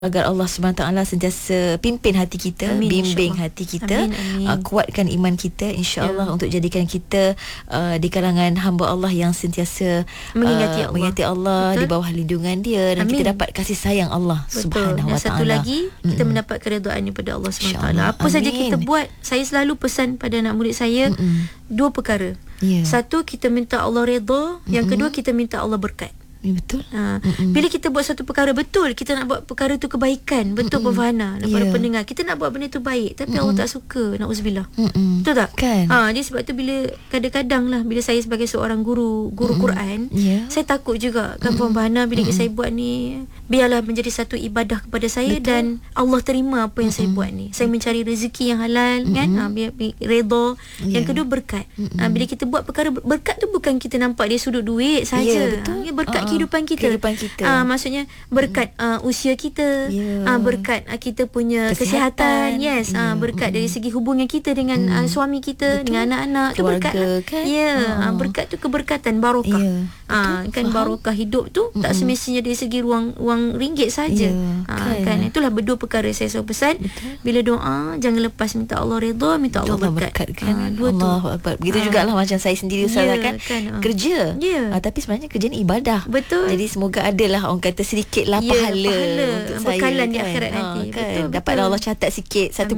agar Allah SWT sentiasa pimpin hati kita, Amin, bimbing insyaAllah. hati kita, Amin. kuatkan iman kita, insya-Allah, untuk jadikan kita di kalangan hamba Allah yang sentiasa mengingati Allah, di bawah lindungan Dia, dan kita dapat kasih sayang Allah Subhanahu Wa Taala. Dan satu lagi, kita mendapat keredaan daripada Allah SWT. Apa saja kita buat, saya selalu pesan pada anak murid saya, dua perkara. Satu, kita minta Allah redha, yang kedua, kita minta Allah berkat. Betul. Bila kita buat satu perkara, betul kita nak buat perkara tu kebaikan, betul Puan Fahana dan para pendengar, kita nak buat benda tu baik, tapi Allah tak suka, na'udzubillah. Betul tak? Kan? Jadi sebab tu bila kadang-kadang lah, bila saya sebagai seorang guru Quran, saya takut juga kan Puan Fahana, bila saya buat ni, biarlah menjadi satu ibadah kepada saya, dan Allah terima apa yang saya buat ni. Saya mencari rezeki yang halal, kan, biar redha. Yang kedua, berkat. Bila kita buat perkara berkat tu, bukan kita nampak dia sudut duit saja. Berkat kehidupan kita. Maksudnya berkat usia kita, berkat kita punya kesihatan, berkat dari segi hubungan kita dengan suami kita, dengan anak-anak, tu berkat kan? Berkat tu keberkatan, barakah. Kan barakah hidup tu tak semestinya dari segi wang ringgit saja. Kan itulah berdua perkara saya selalu pesan. Bila doa, jangan lepas minta Allah redha, minta Allah berkat. Kan? Dua tu. Begitu jugalah macam saya sendiri, Ustazah, kan kerja, tapi sebenarnya kerja ni ibadah. Betul. Jadi semoga adalah orang kata sedikitlah pahala untuk saya, bekalan di kan? akhirat nanti. Kan? Dapatlah Allah catat sikit 1%.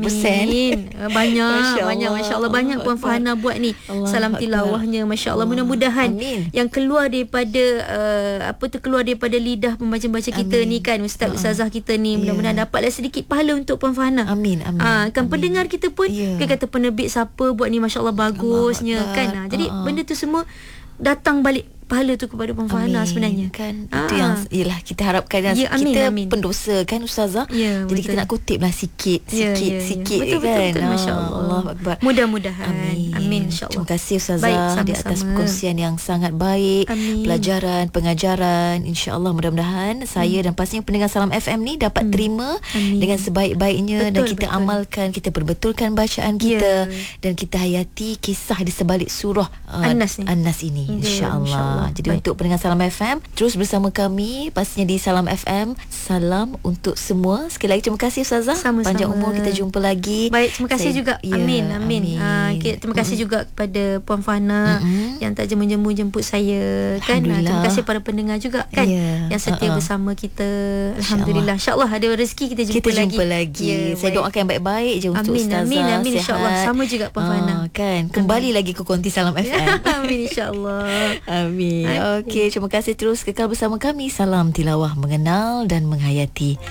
Banyak masya-Allah, banyak Puan Fahana buat ni. Salam tilawahnya masya-Allah. Mudah-mudahan yang keluar daripada keluar daripada lidah pembaca-baca kita ni, kan, ustazah kita ni, mudah-mudahan dapatlah sedikit pahala untuk Puan Fahana. Amin. Kan pendengar kita pun dia kata penerbit siapa buat ni masya-Allah bagusnya, kan. Jadi benda tu semua datang balik pahala tu kepada Puan Fahana sebenarnya, kan. Itu yang ialah kita harapkan, kita pendosa, kan, Ustazah. Jadi betul. Kita nak kutiplah sikit betul, kan. Betul, masya-Allah. Allah Akbar. Mudah-mudahan. Amin insya-Allah. Terima kasih Ustazah di atas perkongsian yang sangat baik. Pelajaran, pengajaran, insya-Allah mudah-mudahan saya dan pastinya pendengar Salam FM ni dapat terima dengan sebaik-baiknya, dan kita amalkan, kita perbetulkan bacaan kita, dan kita hayati kisah di sebalik surah An-Nas ini, insya-Allah. Jadi untuk pendengar Salam FM, terus bersama kami pastinya di Salam FM. Salam untuk semua. Sekali lagi terima kasih Ustazah. Sama-sama. Panjang umur, kita jumpa lagi. Baik, terima kasih juga. Amin. Terima kasih juga kepada Puan Fahana yang tak jemput saya, kan. Terima kasih para pendengar juga, kan, yang setia bersama kita. Alhamdulillah. InsyaAllah ada rezeki kita jumpa lagi. Saya doakan yang baik-baik je untuk Ustazah. Amin insyaAllah. Sama juga Puan Fahana, kan. Kembali lagi ke konti Salam FM. Amin insyaAllah. Amin. Okey, terima kasih, terus kekal bersama kami. Salam tilawah, mengenal dan menghayati